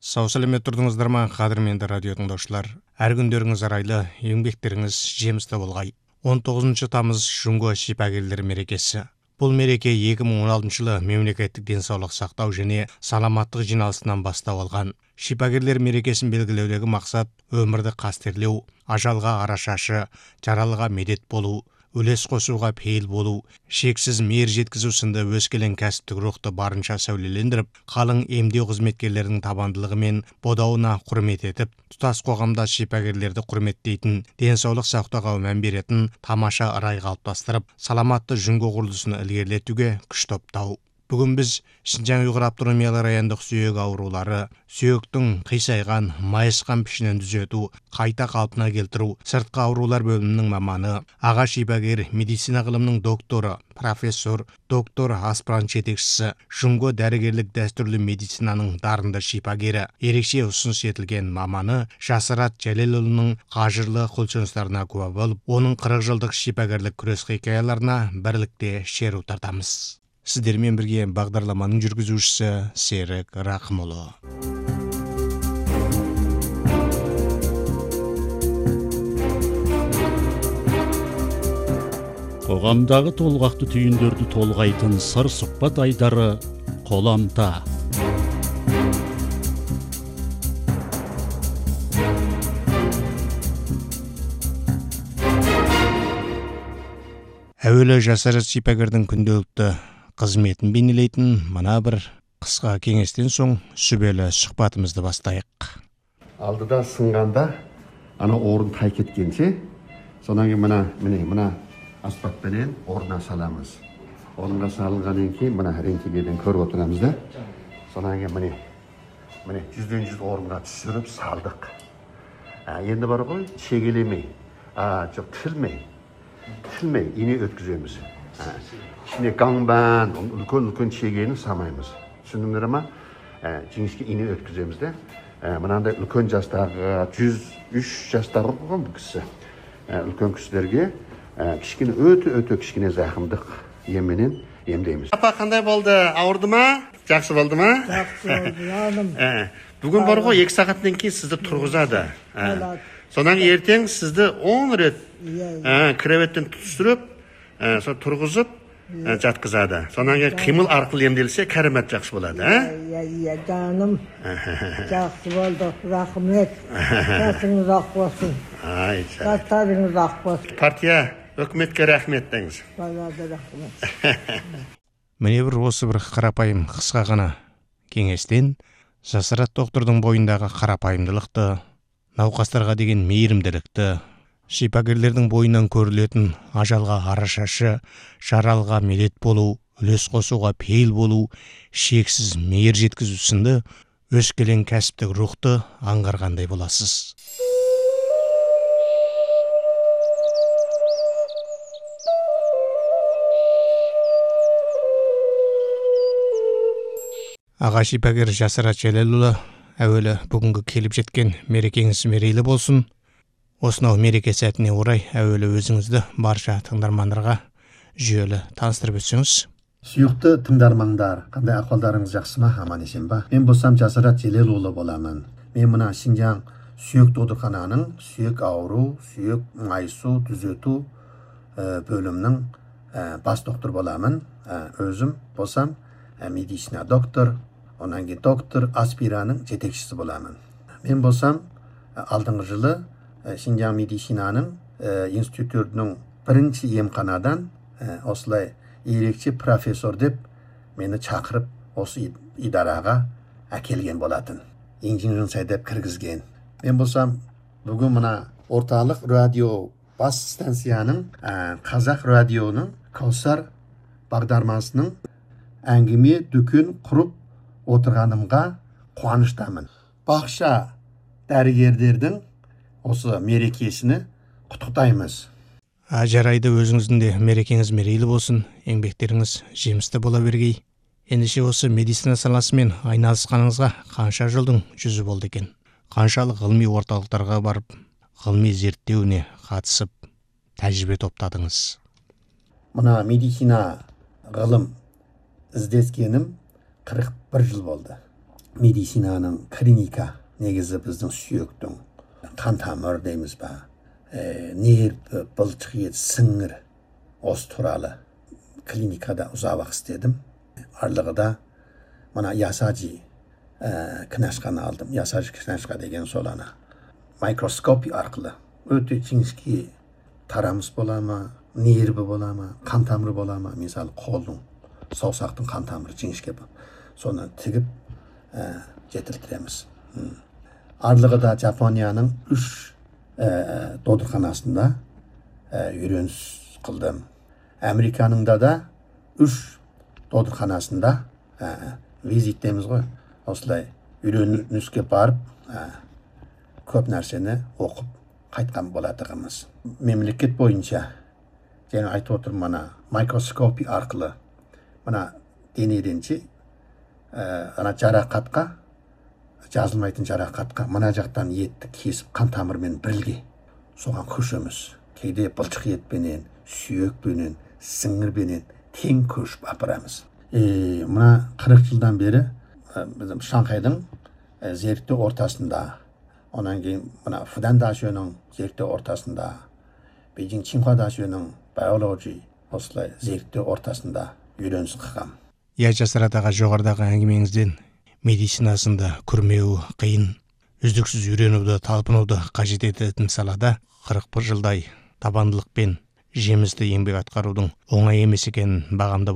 Сау сәлемет тұрдыңыздар ма, қадірменді радио тыңдаушылар. Әр күндеріңіз арайлы, еңбектеріңіз жемісті болғай. 19 тамыз Жұңго шипагерлер мерекесі. Бұл мереке 2016 жылы мемлекеттік денсаулық сақтау және саламаттық жиналысынан бастау алған. Шипагерлер мерекесін белгілеудегі мақсат өмірді қастерлеу, ажалға арашашы, жаралыға медет болу, үлес қосуға пейіл болу, шексіз мейір жеткізу сынды өскелең кәсіптік рухты барынша сәулелендіріп, қалың емдеу қызметкерлерінің табандылығы мен бодауына құрмет етіп, тұтас қоғамда шипагерлерді құрметтейтін, денсаулық сақтауға мән беретін тамаша ырай қалыптастырып, саламатты Жұңго құрылысын ілгерілетуге күш топтау. Бүгін біз Шинжаң ұйғыр автономиялы райондық сүйек аурулары, сүйектің қисайған, майысқан пішінін түзету, қайта қалпына келтіру, сыртқы аурулар бөлімінің маманы, аға шипагер, медицина ғылымының докторы, профессор, доктор аспирант жетекшісі, Жұңго дәрігерлік дәстүрлі медицинаның дарынды шипагері, ерекше ұсыныс етілген маманы Жасырат Жәлелұлының қажырлы құлшыныстарына куә болып, оның 40 жылдық шипагерлік күрес хикаяларына бірлікте шеру тартамыз. Сіздермен бірге бағдарламаның жүргізушісі Серік Рақымұлы. Қоғамдағы толғақты түйіндерді толғайтын сыр сұхбат айдары Қоламта. Әуелі Жасырат шипагердің күнделікті қызметін бейнелейтін мына бір қысқа кеңестен соң сүбелі сұхбатымызды бастайық. Алдыда сынғанда ана орын тай кеткенше, сонан кейін мына аспаппенен орнына саламыз. Орынға салынғаннан кейін мына рентгеннен көріп отырамыз да. Сонан кейін міне 100-100 орынға түсіріп салдық. Енді бар ғой, шегелемей, жоқ тілмей ине өткіземіз. Ішіне қаңбан, үлкен шегені самаймыз. Түсіндіңдер ма? Жіңішке ине өткіземіз де. Мынандай үлкен жастағы, 103 жастағы болған бұл кісі. Үлкен кісілерге кішкене өте кішкене зақымдық емменен емдейміз. Апа, қандай болды? Ауырды ма? Жақсы болды ма? Жақсы болды, жаным. Бүгін бар ғой 2 сағаттан кейін сізді тұрғызады. Сонан ертең сізді 10 рет креветтен түсіріп, тұрғызып жатқызады. Сонан кейін қимыл арқылы емделсе, кәрімет жақсы болады. Иә, жаным. Жақсы болды, рахмет. Жасыңыз ақ болсын. Жастарыңыз ақ болсын. Партия, өкіметке рахмет деңіз. Балады рахмет. Міне осы бір қарапайым қысқа ғана кеңестен Жасырат доктордың бойындағы қарапайымдылықты, науқастарға деген мейірімділікті, шипагерлердің бойынан көрілетін ажалға арашашы, жаралға медет болу, үлес қосуға пейіл болу, шексіз мейір жеткізу сынды өскелең кәсіптік рухты аңғарғандай боласыз. Аға шипагер Жасырат Жәлелұлы, әуелі бүгінгі келіп жеткен мерекеңіз мерейлі болсын. Осынау мереке сәтіне орай әуелі өзіңізді барша тыңдармандарға жүйелі таныстырып өтсеңіз. Сүйікті тыңдармандар, қандай ақвалдарыңыз жақсы ма, аман есен ба? Мен болсам Жасырат Жәлелұлы боламын. Мен мына Шинжаң сүйек додырхананың сүйек ауру, сүйек майысу, түзету бөлімнің бас доктор боламын. Өзім болсам медицина доктор, онан кейін доктор аспираның жетекшісі боламын. Мен болсам алдыңғы жылы Шинжаң медицинаның институтының бірінші емханадан осылай ерекше профессор деп мені шақырып осы идараға әкелген болатын. Инженерін деп кіргізген. Мен болсам бүгін мына орталық радио бас станцияның қазақ радионың Каусар бағдарламасының әңгіме дүкен құрып отырғанымға қуаныштамын. Бақша дәрігерлердің осы мерекесіні құттықтаймыз. Жарайды, өзіңіздің де мерекеңіз мерейлі болсын, еңбектеріңіз жемісті бола бергей. Ендеше осы медицина саласымен айналысқаныңызға қанша жылдың жүзі болды екен? Қаншалық ғылыми орталықтарға барып, ғылыми зерттеуіне қатысып, тәжірибе топтадыңыз? Мына медицина ғылым іздескенім 41 жыл болды. медицинаның клиника негізі біздің сүйектің қан тамыр дейміз ба, нерв, бұлшық ет, сіңір осы туралы клиникада ұзақ істедім. Арлығыда мына ясажи кінашқаны алдым. Ясажи кінашқа деген сол ана микроскопи арқылы өте жіңішке тарамыс бола ма, нерві бола ма, қан тамыры бола ма, мысалы қолдың, саусақтың қан тамыры жіңішке бол. Соны тігіп жетілтіреміз. Арлығыда Жапонияның 3 додырханасында үйреніс қылдым. Американыңда да 3 додырханасында визит дейміз ғой. Осылай үйреніске барып, көп нәрсені оқып қайтқан болатығымыз. Мемлекет бойынша, және айтып отырмын, мына микроскопи арқылы, мына денеденше, ана жарақатқа, жазылмайтын жарақатқа, мына жақтан етті кесіп, қан тамырмен бірге соған көшеміз. Кейде бұлшық етпенен, сүйекпенен, сіңірбенен тең көшіп апарамыз. Мына 40 жылдан бері біздің Шанхайдың зерттеу ортасында, онан кейін мына Фудан Дашуының зерттеу ортасында, Бейжің Чинхуа Дашуының биология осылай зерттеу ортасында үйреніс қылғам. Я жасырадағы жоғарыдағы әңгімеңізден медицинасында күрмеу қиын, үздіксіз үйренуді, талпынуды қажет ететін салада 41 жылдай табандылықпен жемісті еңбек атқарудың оңай емес екенін бағамдап